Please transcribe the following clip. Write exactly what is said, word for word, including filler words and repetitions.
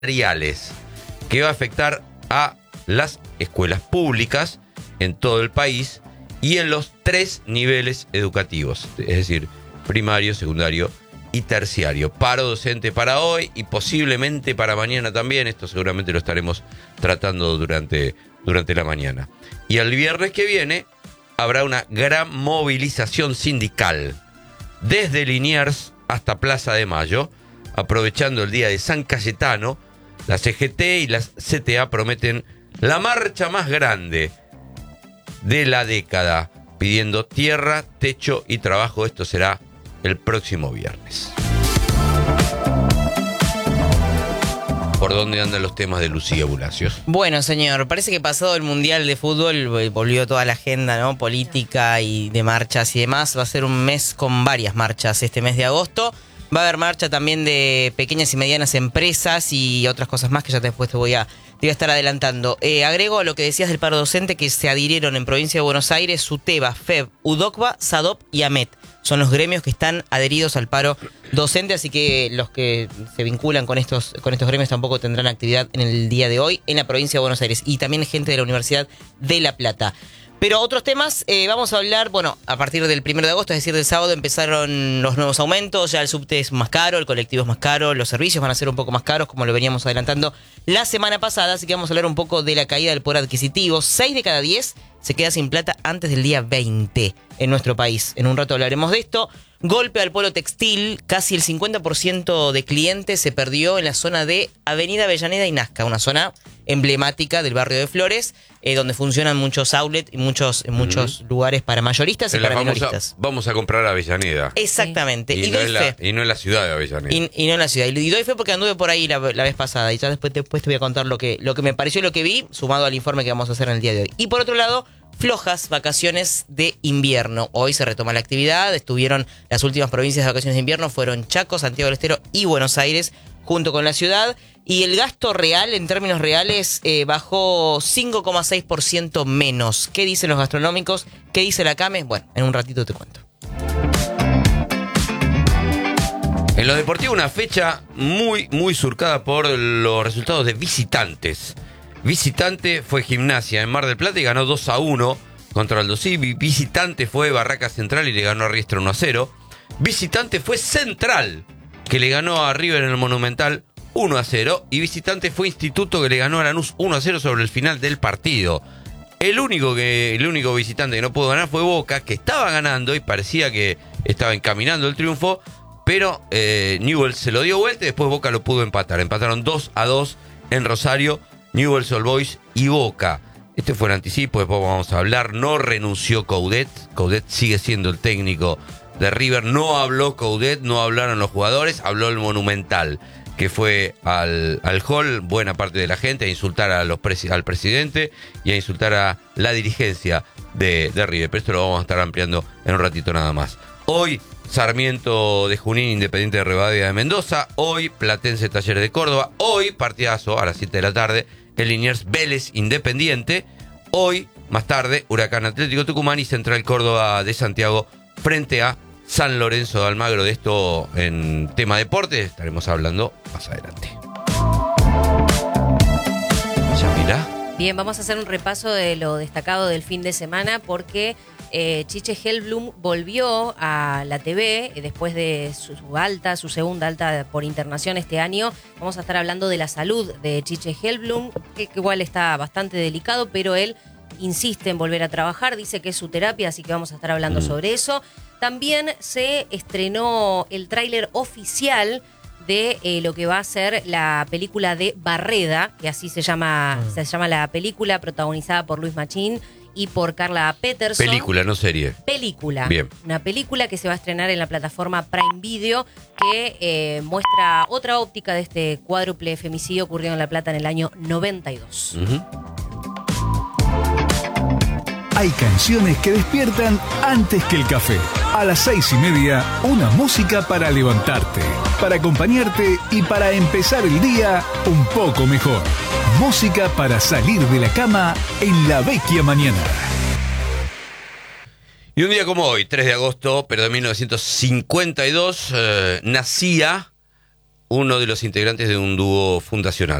salariales que va a afectar a las escuelas públicas en todo el país y en los tres niveles educativos, es decir, primario, secundario y terciario. Paro docente para hoy y posiblemente para mañana también. Esto seguramente lo estaremos tratando durante, durante la mañana. Y el viernes que viene habrá una gran movilización sindical desde Liniers hasta Plaza de Mayo, aprovechando el día de San Cayetano. La C G T y las C T A prometen la marcha más grande de la década, pidiendo tierra, techo y trabajo. Esto será el próximo viernes. ¿Por dónde andan los temas de Lucía Bulacios? Bueno, señor, parece que pasado el Mundial de Fútbol volvió toda la agenda, ¿no? Política y de marchas y demás. Va a ser un mes con varias marchas este mes de agosto. Va a haber marcha también de pequeñas y medianas empresas y otras cosas más que ya después te voy a, te voy a estar adelantando. Eh, agrego a lo que decías del paro docente que se adhirieron en Provincia de Buenos Aires SUTEBA, FEB, UDOCBA, SADOP y AMET. Son los gremios que están adheridos al paro docente, así que los que se vinculan con estos, con estos gremios tampoco tendrán actividad en el día de hoy en la Provincia de Buenos Aires y también gente de la Universidad de La Plata. Pero otros temas, eh, vamos a hablar, bueno, a partir del primero de agosto, es decir, del sábado, empezaron los nuevos aumentos, ya el subte es más caro, el colectivo es más caro, los servicios van a ser un poco más caros, como lo veníamos adelantando la semana pasada, así que vamos a hablar un poco de la caída del poder adquisitivo. Seis de cada diez se queda sin plata antes del día veinte en nuestro país. En un rato hablaremos de esto. Golpe al polo textil, casi el cincuenta por ciento de clientes se perdió en la zona de Avenida Avellaneda y Nazca, una zona emblemática del barrio de Flores, eh, donde funcionan muchos outlets y muchos, uh-huh. muchos lugares para mayoristas y en para famosa, minoristas. Vamos a comprar a Avellaneda. Exactamente. Y, y, no doy en la, fe. y no en la ciudad de Avellaneda. Y, y no en la ciudad. Y doy fe porque anduve por ahí la, la vez pasada y ya después, después te voy a contar lo que, lo que me pareció y lo que vi, sumado al informe que vamos a hacer en el día de hoy. Y por otro lado, flojas vacaciones de invierno. Hoy se retoma la actividad. Estuvieron las últimas provincias de vacaciones de invierno, fueron Chaco, Santiago del Estero y Buenos Aires, junto con la ciudad. Y el gasto real, en términos reales, eh, bajó cinco coma seis por ciento menos. ¿Qué dicen los gastronómicos? ¿Qué dice la CAME? Bueno, en un ratito te cuento. En lo deportivo, una fecha muy, muy surcada por los resultados de visitantes. Visitante fue Gimnasia en Mar del Plata y ganó dos a uno contra Aldo Civi. Visitante fue Barraca Central y le ganó a Riestra uno a cero. Visitante fue Central, que le ganó a River en el Monumental uno a cero. Y visitante fue Instituto, que le ganó a Lanús uno a cero sobre el final del partido. El único, que, el único visitante que no pudo ganar fue Boca, que estaba ganando y parecía que estaba encaminando el triunfo, pero eh, Newell's se lo dio vuelta y después Boca lo pudo empatar. Empataron dos a dos en Rosario, Newell's Old Boys y Boca. Este fue el anticipo, después vamos a hablar. No renunció Coudet, Coudet sigue siendo el técnico de River. No habló Coudet, no hablaron los jugadores, habló el Monumental, que fue al, al hall, buena parte de la gente, a insultar a los presi- al presidente y a insultar a la dirigencia de, de River. Pero esto lo vamos a estar ampliando en un ratito nada más. Hoy, Sarmiento de Junín, Independiente de Rivadavia de Mendoza. Hoy, Platense Talleres de Córdoba. Hoy, partidazo a las siete de la tarde, el Liniers Vélez Independiente. Hoy, más tarde, Huracán Atlético Tucumán y Central Córdoba de Santiago frente a San Lorenzo de Almagro. De esto en tema deporte estaremos hablando más adelante. Yamila. Bien, vamos a hacer un repaso de lo destacado del fin de semana porque eh, Chiche Hellblum volvió a la T V eh, después de su, su alta, su segunda alta por internación este año. Vamos a estar hablando de la salud de Chiche Hellblum, que, que igual está bastante delicado, pero él insiste en volver a trabajar, dice que es su terapia, así que vamos a estar hablando mm. sobre eso. También se estrenó el tráiler oficial de eh, lo que va a ser la película de Barreda, que así se llama, mm. se llama la película, protagonizada por Luis Machín y por Carla Peterson. Película, no serie. Película. Bien. Una película que se va a estrenar en la plataforma Prime Video, que eh, muestra otra óptica de este cuádruple femicidio ocurrido en La Plata en el año noventa y dos. Uh-huh. Hay canciones que despiertan antes que el café. A las seis y media, una música para levantarte, para acompañarte y para empezar el día un poco mejor. Música para salir de la cama en la vecchia mañana. Y un día como hoy, tres de agosto, pero de mil novecientos cincuenta y dos, eh, nacía uno de los integrantes de un dúo fundacional.